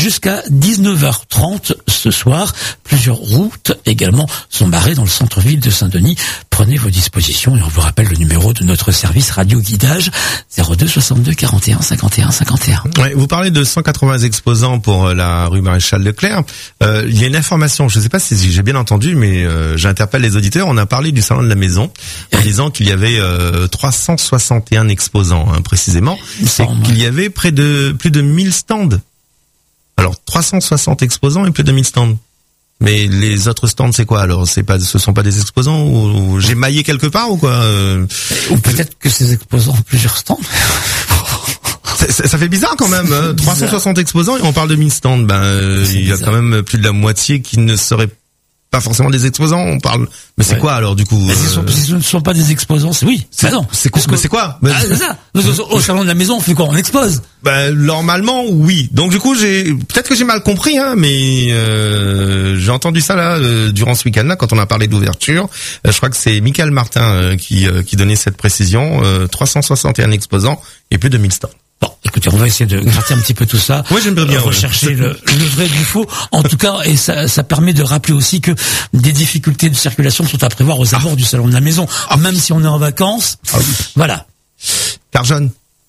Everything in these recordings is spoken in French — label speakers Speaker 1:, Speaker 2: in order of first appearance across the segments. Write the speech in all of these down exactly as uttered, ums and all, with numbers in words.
Speaker 1: jusqu'à dix-neuf heures trente ce soir. Plusieurs routes également sont barrées dans le centre-ville de Saint-Denis. Prenez vos dispositions et on vous rappelle le numéro de notre service radio guidage zéro deux soixante-deux quarante et un cinquante et un cinquante et un.
Speaker 2: Ouais, vous parlez de cent quatre-vingts exposants pour la rue Maréchal Leclerc. Euh, il y a une information, je ne sais pas si j'ai bien entendu, mais euh, j'interpelle les auditeurs. On a parlé du salon de la maison en disant qu'il y avait euh, trois cent soixante et un exposants hein, précisément, et qu'il y avait près de plus de mille stands. Alors trois cent soixante exposants et plus de mille stands. Mais les autres stands, c'est quoi alors? C'est pas, ce sont pas des exposants ou, ou j'ai maillé quelque part ou quoi? euh...
Speaker 1: Ou peut-être que ces exposants ont plusieurs stands.
Speaker 2: ça, ça, ça fait bizarre quand même. Hein. trois cent soixante exposants et on parle de mille stands. Ben, euh, il y a quand même plus de la moitié qui ne seraient pas forcément des exposants. On parle. Mais c'est ouais. quoi alors du coup?
Speaker 1: Mais euh... si ce ne sont pas des exposants, c'est oui.
Speaker 2: C'est,
Speaker 1: bah non.
Speaker 2: C'est quoi? Mais c'est quoi?
Speaker 1: Ah, c'est ça. Au salon de la maison, on fait quoi? On expose.
Speaker 2: Ben normalement oui. Donc du coup j'ai peut-être que j'ai mal compris hein, mais euh, j'ai entendu ça là euh, durant ce week-end là quand on a parlé d'ouverture. Euh, je crois que c'est Michael Martin euh, qui euh, qui donnait cette précision. Euh, trois cent soixante et un exposants et plus de mille stands.
Speaker 1: Bon, écoutez, on va essayer de gratter un petit peu tout ça.
Speaker 2: Oui, j'aime bien.
Speaker 1: Rechercher ouais. le, le vrai du faux. En tout cas, et ça, ça permet de rappeler aussi que des difficultés de circulation sont à prévoir aux abords ah. du salon de la maison, ah. même si on est en vacances. Ah oui. Voilà.
Speaker 2: Carjon.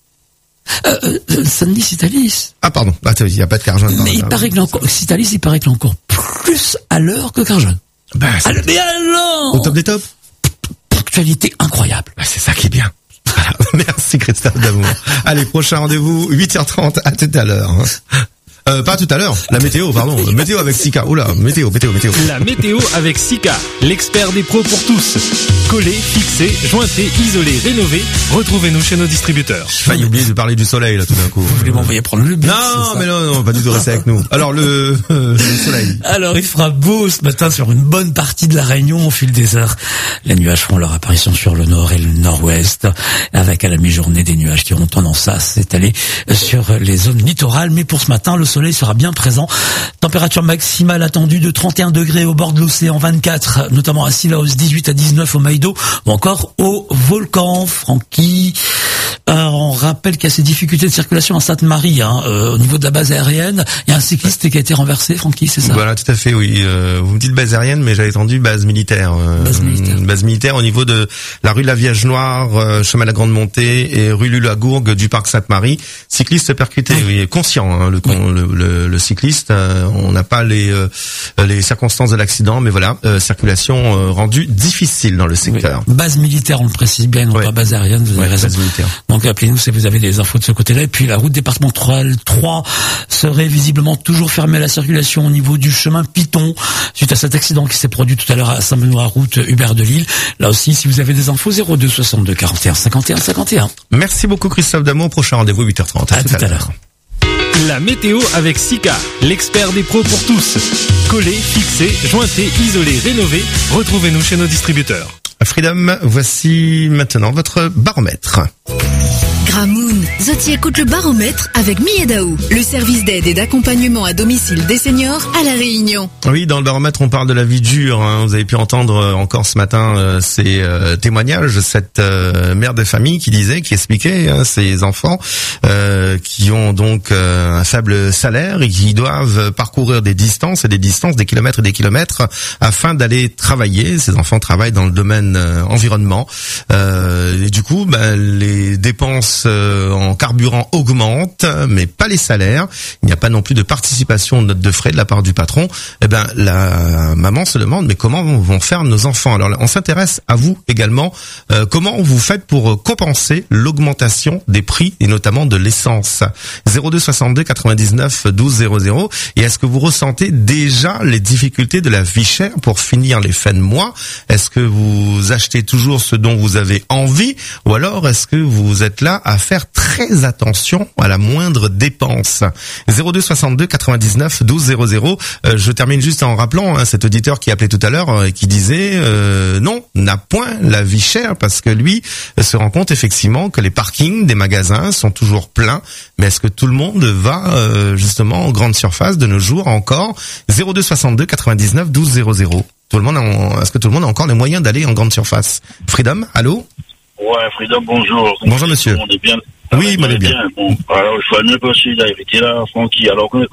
Speaker 1: Euh, euh, Sandy Citalis.
Speaker 2: Ah pardon, ah, il n'y a pas de Carjon.
Speaker 1: Mais il paraît que l'encore, Citalis, il paraît que l'encore plus à l'heure que Carjon.
Speaker 2: Bah,
Speaker 1: ah, mais alors
Speaker 2: au top des tops.
Speaker 1: Ponctualité incroyable.
Speaker 2: Bah, c'est ça qui est bien. Voilà. Merci Christophe Damour. Allez, prochain rendez-vous, huit heures trente, à tout à l'heure. Euh, pas tout à l'heure, la météo, pardon. Météo avec Sika. Oula, météo, météo, météo.
Speaker 3: La météo avec Sika, l'expert des pros pour tous. Collé, fixé, jointé, isolé, rénové. Retrouvez-nous chez nos distributeurs.
Speaker 2: J'ai failli oublier de parler du soleil, là, tout d'un coup.
Speaker 1: Vous voulez m'envoyer prendre le bus?
Speaker 2: Non, mais non, non, pas du tout, rester avec nous. Alors, le, euh, le soleil.
Speaker 1: Alors, il fera beau ce matin sur une bonne partie de la Réunion au fil des heures. Les nuages feront leur apparition sur le nord et le nord-ouest, avec à la mi-journée des nuages qui auront tendance à s'étaler sur les zones littorales. Mais pour ce matin, le soleil sera bien présent. Température maximale attendue de trente et un degrés au bord de l'océan, vingt-quatre, notamment à Sillaos, dix-huit à dix-neuf au Maïdo, ou encore au volcan. Francky, euh, on rappelle qu'il y a ces difficultés de circulation à Sainte-Marie, hein, euh, au niveau de la base aérienne. Il y a un cycliste qui a été renversé, Francky, c'est ça?
Speaker 2: Voilà, tout à fait, oui. Euh, vous me dites base aérienne, mais j'avais entendu base militaire. Euh,
Speaker 1: base militaire.
Speaker 2: Base militaire au niveau de la rue de la Vierge Noire, euh, chemin de la Grande Montée et rue Lulagourgue du parc Sainte-Marie. Cycliste percuté, oui, oui conscient, hein, le, oui. le, le, le cycliste. Euh, on n'a pas les euh, les circonstances de l'accident, mais voilà, euh, circulation euh, rendue difficile dans le secteur.
Speaker 1: Oui. Base militaire, on le précise bien, non oui. pas base aérienne, vous avez oui, raison.
Speaker 2: Base militaire.
Speaker 1: Donc appelez-nous si vous avez des infos de ce côté-là. Et puis la route départementale trois serait visiblement toujours fermée à la circulation au niveau du chemin Piton, suite à cet accident qui s'est produit tout à l'heure à Saint-Benoît, route Hubert de Lille. Là aussi, si vous avez des infos, zéro deux soixante-deux quarante et un cinquante et un cinquante et un.
Speaker 2: Merci beaucoup Christophe Damour. Prochain rendez-vous huit heures trente. À,
Speaker 1: à tout, tout à l'heure.
Speaker 3: La météo avec Sika, l'expert des pros pour tous. Collé, fixé, jointé, isolé, rénové. Retrouvez-nous chez nos distributeurs.
Speaker 2: Freedom, voici maintenant votre baromètre.
Speaker 4: Gramoun, Zoti écoute le baromètre avec Miedaou, le service d'aide et d'accompagnement à domicile des seniors à La Réunion.
Speaker 2: Oui, dans le baromètre, on parle de la vie dure. Hein. Vous avez pu entendre euh, encore ce matin euh, ces euh, témoignages de cette euh, mère de famille qui disait, qui expliquait hein, ses enfants euh, qui ont donc euh, un faible salaire et qui doivent parcourir des distances et des distances, des kilomètres et des kilomètres afin d'aller travailler. Ces enfants travaillent dans le domaine euh, environnement. Euh, et du coup, ben, les dépenses en carburant augmente, mais pas les salaires. Il n'y a pas non plus de participation de note de frais de la part du patron. Eh ben, la maman se demande, mais comment vont faire nos enfants? Alors, on s'intéresse à vous également. Euh, comment vous faites pour compenser l'augmentation des prix et notamment de l'essence? zéro deux soixante-deux quatre-vingt-dix-neuf douze zéro zéro. Et est-ce que vous ressentez déjà les difficultés de la vie chère pour finir les fins de mois? Est-ce que vous achetez toujours ce dont vous avez envie? Ou alors, est-ce que vous êtes là à faire très attention à la moindre dépense? zéro deux soixante-deux quatre-vingt-dix-neuf douze zéro zéro. Euh, je termine juste en rappelant hein, cet auditeur qui appelait tout à l'heure et euh, qui disait euh, non, n'a point la vie chère parce que lui euh, se rend compte effectivement que les parkings des magasins sont toujours pleins. Mais est-ce que tout le monde va euh, justement en grande surface de nos jours encore? zéro deux soixante-deux quatre-vingt-dix-neuf douze zéro zéro. Tout le monde a, est-ce que tout le monde a encore les moyens d'aller en grande surface? Freedom, allô?
Speaker 5: Ouais, Freedom, bonjour.
Speaker 2: Bonjour, monsieur.
Speaker 5: On est bien.
Speaker 2: Oui, on est bien.
Speaker 5: bien. Bon, alors, je vois mieux possible d'arrêter là, Francky. Alors,